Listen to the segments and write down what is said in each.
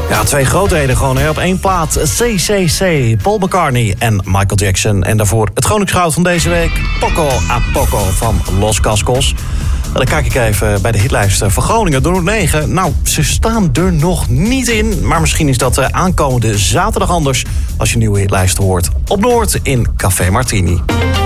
Ja, twee grootheden gewoon hè, op één plaat. CCC, Paul McCartney en Michael Jackson. En daarvoor het Gronings goud van deze week. Poco a Poco van Los Cascos. Dan kijk ik even bij de hitlijst van Groningen. Door 9. Nou, ze staan er nog niet in. Maar misschien is dat aankomende zaterdag anders. Als je nieuwe hitlijsten hoort. Op Noord in Café Martini.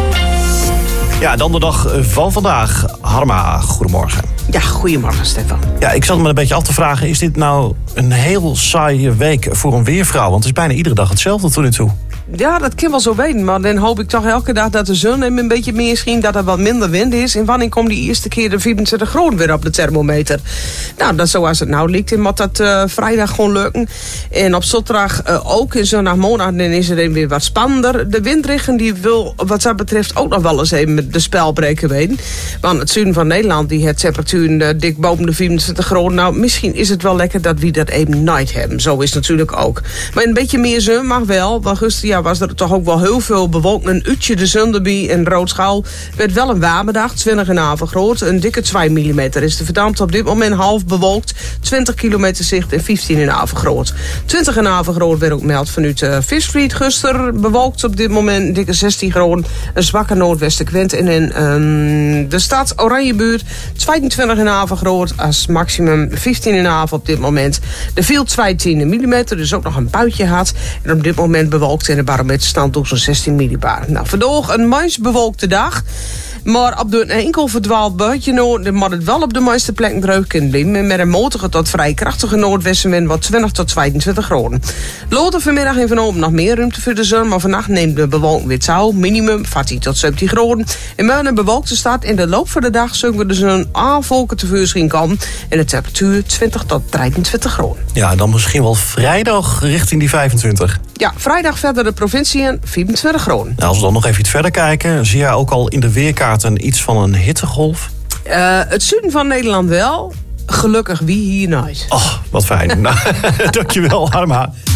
Ja, dan de dag van vandaag. Harma, goedemorgen. Ja, goedemorgen Stefan. Ja, ik zat me een beetje af te vragen. Is dit nou een heel saaie week voor een weervrouw? Want het is bijna iedere dag hetzelfde tot nu toe. Ja, dat kan wel zo weten. Maar dan hoop ik toch elke dag dat de zon hem een beetje meer schijnt. Dat er wat minder wind is. En wanneer komt die eerste keer de 24 graden weer op de thermometer? Nou, dat zoals het nou lijkt. En moet dat vrijdag gewoon lukken. En op zaterdag ook. En zondagmorgen dan is het weer wat spannender. De windrichting die wil wat dat betreft ook nog wel eens even de spelbreken weten. Want het zuiden van Nederland die heeft temperaturen dik boven de 24 graden. Nou, misschien is het wel lekker dat we dat even nooit hebben. Zo is het natuurlijk ook. Maar een beetje meer zon mag wel. Want gisteren was er toch ook wel heel veel bewolking. Een uurtje de zon erbij en Roodschouw werd wel een warme dag, 20,5 graden. Een dikke 2 mm is de verdampt op dit moment half bewolkt. 20 kilometer zicht en 15,5 graden. 20,5 graden werd ook meld vanuit Visvliet gisteren. Bewolkt op dit moment, een dikke 16 graden. Een zwakke noordwestenwind. En in de stad Oranjebuurt 22,5 graden als maximum 15,5 op dit moment. Er viel 2 mm, dus ook nog een buitje had. En op dit moment bewolkt in de barometerstand op zo'n 16 millibar. Nou, vandaag een meest bewolkte dag. Maar op de enkel verdwaald buitje noord, dan moet het wel op de meeste plekken droog kunnen blijven. Met een matige tot vrij krachtige noordwestenwind wat 20 tot 22 graden. Later vanmiddag en vanavond nog meer ruimte voor de zon, maar vannacht neemt de bewolking weer touw. Minimum 14 tot 17 graden. En met een bewolkte stad in de loop van de dag zullen we de zon aanvolken tevoorschijn komen. En de temperatuur 20 tot 23 graden. Ja, dan misschien wel vrijdag richting die 25. Ja, vrijdag verder de provincie in 24 graden. Nou, als we dan nog even iets verder kijken, zie jij ook al in de weerkaarten iets van een hittegolf? Het zuiden van Nederland wel. Gelukkig wie hier nooit. Oh, wat fijn. Nou, dankjewel, Harma.